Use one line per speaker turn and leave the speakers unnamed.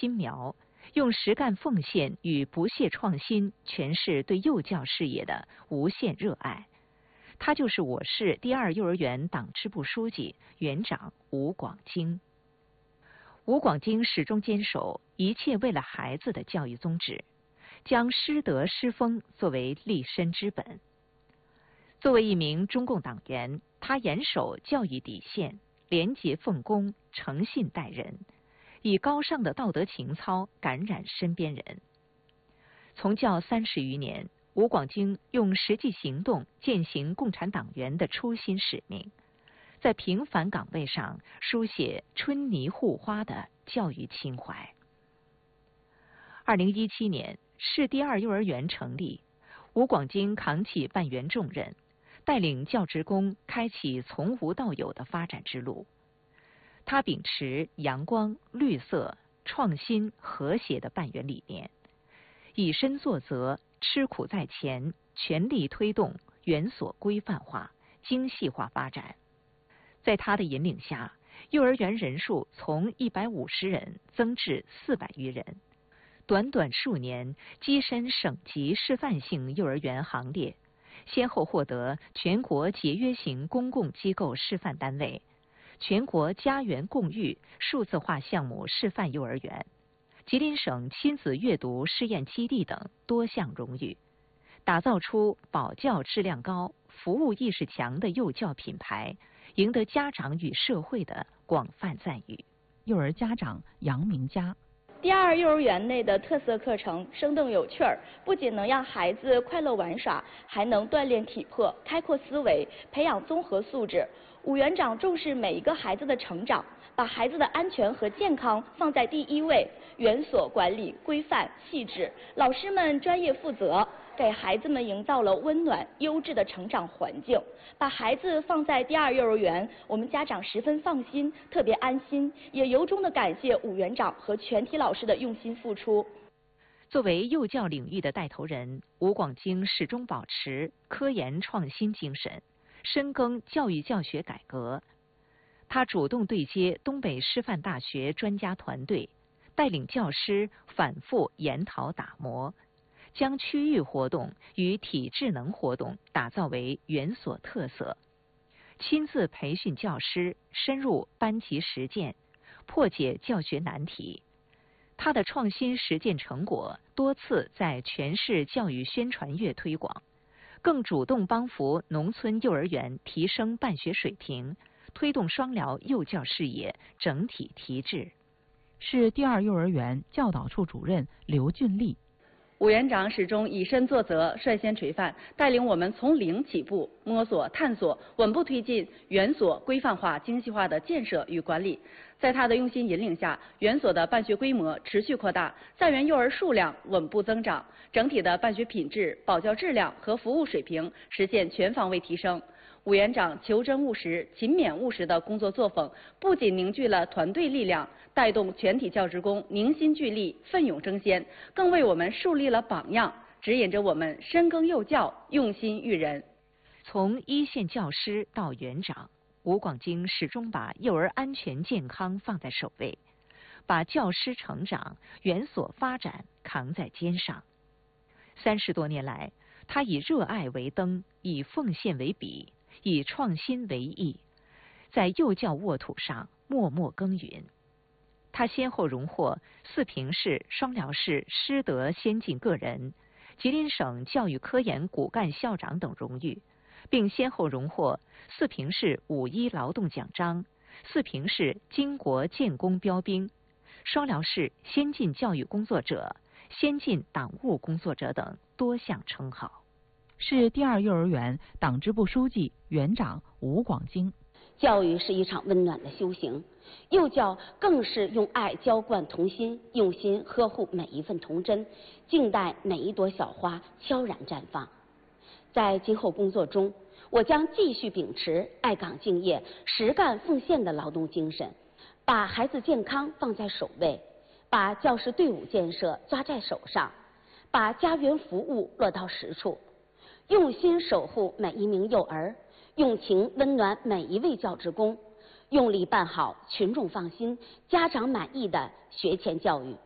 新苗，用实干奉献与不懈创新诠释对幼教事业的无限热爱。他就是我市第二幼儿园党支部书记、园长吴广京。吴广京始终坚守一切为了孩子的教育宗旨，将师德师风作为立身之本。作为一名中共党员，他严守教育底线，廉洁奉公，诚信待人，以高尚的道德情操感染身边人。从教30余年，吴广京用实际行动践行共产党员的初心使命，在平凡岗位上书写春泥护花的教育情怀。2017年，市第二幼儿园成立，吴广京扛起办园重任，带领教职工开启从无到有的发展之路。他秉持阳光、绿色、创新、和谐的办园理念，以身作则，吃苦在前，全力推动园所规范化、精细化发展。在他的引领下，幼儿园人数从150人增至400余人，短短数年跻身省级示范性幼儿园行列，先后获得全国节约型公共机构示范单位、全国家园共育数字化项目示范幼儿园、吉林省亲子阅读试验基地等多项荣誉，打造出保教质量高、服务意识强的幼教品牌，赢得家长与社会的广泛赞誉。
幼儿家长杨明佳。
第二幼儿园内的特色课程生动有趣儿，不仅能让孩子快乐玩耍，还能锻炼体魄、开阔思维、培养综合素质。吴园长重视每一个孩子的成长，把孩子的安全和健康放在第一位，园所管理规范细致，老师们专业负责，给孩子们营造了温暖优质的成长环境。把孩子放在第二幼儿园，我们家长十分放心，特别安心，也由衷的感谢吴园长和全体老师的用心付出。
作为幼教领域的带头人，吴广京始终保持科研创新精神，深耕教育教学改革。他主动对接东北师范大学专家团队，带领教师反复研讨打磨，将区域活动与体智能活动打造为园所特色，亲自培训教师，深入班级实践，破解教学难题。他的创新实践成果多次在全市教育宣传月推广，更主动帮扶农村幼儿园提升办学水平，推动双疗幼教事业整体提质。
市第二幼儿园教导处主任刘俊丽。
吴园长始终以身作则，率先垂范，带领我们从零起步，摸索探索，稳步推进园所规范化、精细化的建设与管理。在他的用心引领下，园所的办学规模持续扩大，在园幼儿数量稳步增长，整体的办学品质、保教质量和服务水平实现全方位提升。吴园长求真务实、勤勉务实的工作作风，不仅凝聚了团队力量，带动全体教职工凝心聚力、奋勇争先，更为我们树立了榜样，指引着我们深耕幼教、用心育人。
从一线教师到园长，吴广京始终把幼儿安全健康放在首位，把教师成长、园所发展扛在肩上。30多年来，他以热爱为灯，以奉献为笔，以创新为艺，在幼教沃土上默默耕耘。他先后荣获四平市、双辽市师德先进个人、吉林省教育科研骨干校长等荣誉，并先后荣获四平市5·1劳动奖章、四平市巾帼建功标兵、双辽市先进教育工作者、先进党务工作者等多项称号。
市第二幼儿园党支部书记、园长吴广京。
教育是一场温暖的修行，幼教更是用爱浇灌童心，用心呵护每一份童真，静待每一朵小花悄然绽放。在今后工作中，我将继续秉持爱岗敬业、实干奉献的劳动精神，把孩子健康放在首位，把教师队伍建设抓在手上，把家园服务落到实处，用心守护每一名幼儿，用情温暖每一位教职工，用力办好群众放心、家长满意的学前教育。